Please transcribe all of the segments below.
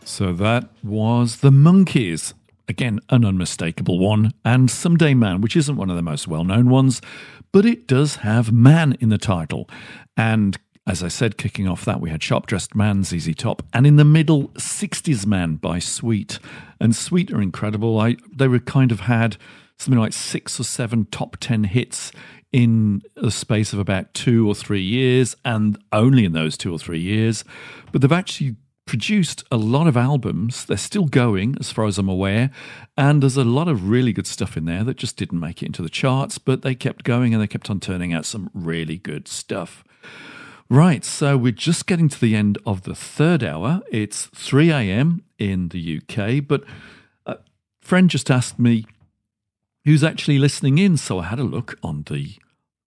So that was The Monkees. Again, an unmistakable one. And Someday Man, which isn't one of the most well-known ones, but it does have man in the title. And as I said, kicking off that, we had Sharp Dressed Man, ZZ Top, and in the middle, 60s Man by Sweet. And Sweet are incredible. They were kind of had something like 6 or 7 top 10 hits in the space of about 2 or 3 years, and only in those 2 or 3 years. But they've actually produced a lot of albums. They're still going, as far as I'm aware, and there's a lot of really good stuff in there that just didn't make it into the charts, but they kept going and they kept on turning out some really good stuff. Right, so we're just getting to the end of the third hour. It's 3 a.m. in the UK, but a friend just asked me who's actually listening in, so I had a look on the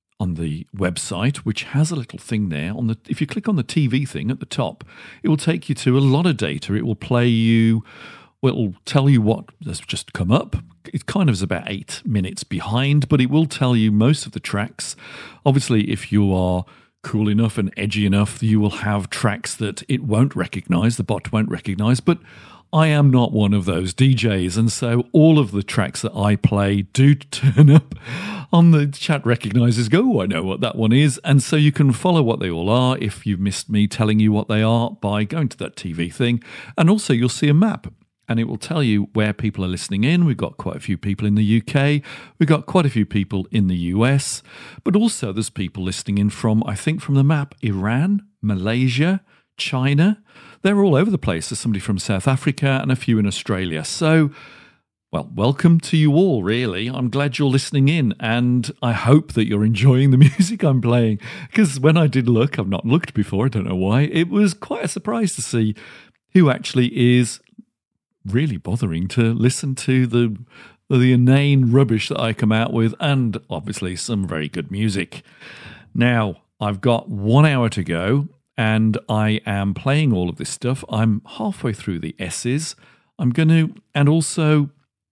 website, which has a little thing there. If you click on the TV thing at the top, it will take you to a lot of data. It will play you, well, it will tell you what has just come up. It kind of is about 8 minutes behind, but it will tell you most of the tracks. Obviously, if you are cool enough and edgy enough, you will have tracks that it won't recognize, the bot won't recognize, but I am not one of those DJs, and so all of the tracks that I play do turn up on the chat recognizes, go, oh, I know what that one is, and so you can follow what they all are if you've missed me telling you what they are by going to that TV thing, and also you'll see a map, and it will tell you where people are listening in. We've got quite a few people in the UK, we've got quite a few people in the US, but also there's people listening in from, I think from the map, Iran, Malaysia, China. They're all over the place. There's somebody from South Africa and a few in Australia. So, well, welcome to you all, really. I'm glad you're listening in, and I hope that you're enjoying the music I'm playing, because when I did look, I've not looked before, I don't know why, it was quite a surprise to see who actually is really bothering to listen to the inane rubbish that I come out with, and obviously some very good music. Now, I've got 1 hour to go, and I am playing all of this stuff. I'm halfway through the S's. I'm going to, and also,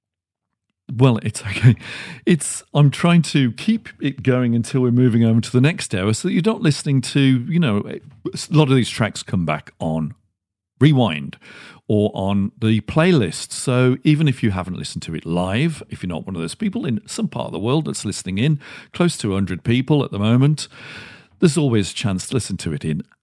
well, it's okay. I'm trying to keep it going until we're moving over to the next hour so that you're not listening to, a lot of these tracks come back on Rewind or on the playlist. So even if you haven't listened to it live, if you're not one of those people in some part of the world that's listening in, close to 100 people at the moment, there's always a chance to listen to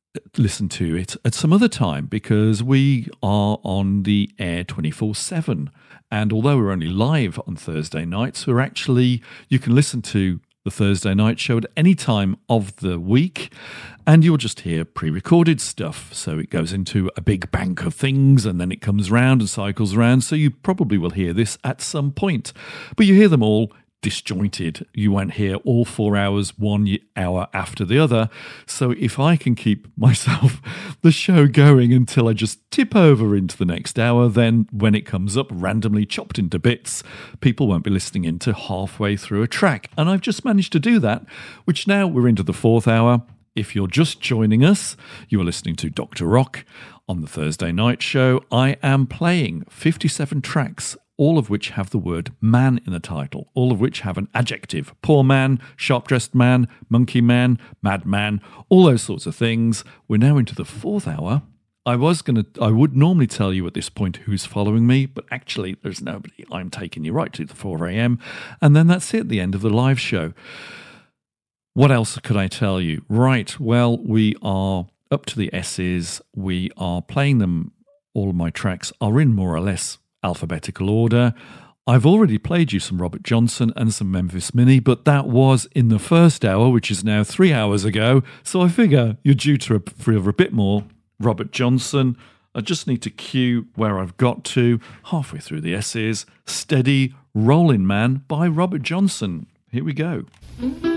it at some other time, because we are on the air 24/7. And although we're only live on Thursday nights, you can listen to the Thursday night show at any time of the week, and you'll just hear pre-recorded stuff. So it goes into a big bank of things, and then it comes round and cycles around. So you probably will hear this at some point, but you hear them all disjointed. You won't hear all 4 hours 1 hour after the other. So if I can keep the show going until I just tip over into the next hour, then when it comes up randomly chopped into bits, people won't be listening into halfway through a track. And I've just managed to do that, which now we're into the 4th hour. If you're just joining us, you are listening to Dr. Rock on the Thursday night show. I am playing 57 tracks, all of which have the word man in the title, all of which have an adjective. Poor man, sharp-dressed man, monkey man, madman, all those sorts of things. We're now into the 4th hour. I would normally tell you at this point who's following me, but actually there's nobody. I'm taking you right to the 4 a.m. And then that's it at the end of the live show. What else could I tell you? Right, well, we are up to the S's. We are playing them. All of my tracks are in more or less alphabetical order. I've already played you some Robert Johnson and some Memphis Minnie, but that was in the first hour, which is now 3 hours ago. So I figure you're due for a bit more Robert Johnson. I just need to cue where I've got to. Halfway through the S's, Steady Rollin' Man by Robert Johnson. Here we go.